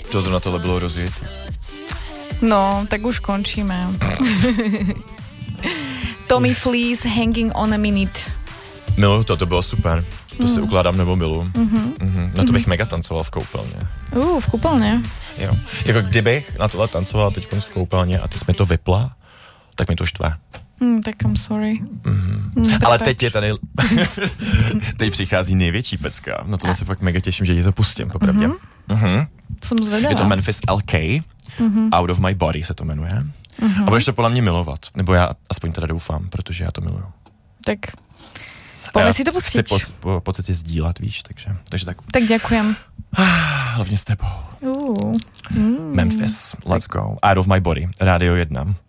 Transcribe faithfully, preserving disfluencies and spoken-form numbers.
To zrovna tohle bylo rozjet. No, tak už končíme. Tommy Fleece, Hanging on a Minute. Miluju to, to bylo super. To mm. si ukládám nebo milu. Mm-hmm. Mm-hmm. Na to bych mm-hmm. mega tancoval v koupelně. Uh, v koupelně? Jo. Jako kdybych na tohle tancoval teď v koupelně a ty jsi mi to vypla, tak mi to štve. Mm, tak I'm sorry. Mm-hmm. Mm, Ale teď je tady... teď přichází největší pecka. Na tohle se fakt mega těším, že ti to pustím, popravdě. Mm-hmm. Mm-hmm. Jsem zvedala. Je to Memphis L K. Mm-hmm. Out of My Body se to jmenuje. Mm-hmm. A budeš to podle mě milovat. Nebo já aspoň teda doufám, protože já to miluju. Tak pojďme si to pustit. Chci po, po, pocitě sdílet, víš, takže, takže tak. Tak děkujem. Hlavně s tebou. Uh. Mm. Memphis, let's go. Out of My Body, Rádio jedna.